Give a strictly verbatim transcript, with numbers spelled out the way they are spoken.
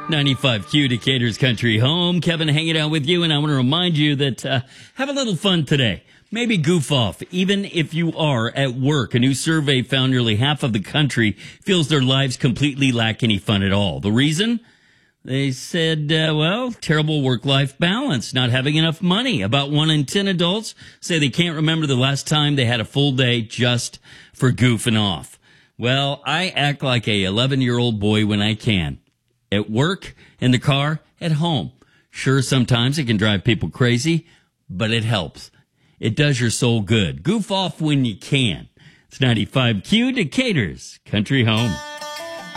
ninety-five Q Decatur's Country Home. Kevin hanging out with you, and I want to remind you that uh, have a little fun today. Maybe goof off, even if you are at work. A new survey found nearly half of the country feels their lives completely lack any fun at all. The reason? They said, uh, well, terrible work-life balance, not having enough money. About one in ten adults say they can't remember the last time they had a full day just for goofing off. Well, I act like a eleven-year-old boy when I can. At work, in the car, at home. Sure, sometimes it can drive people crazy, but it helps. It does your soul good. Goof off when you can. It's ninety-five Q Decatur's Country Home.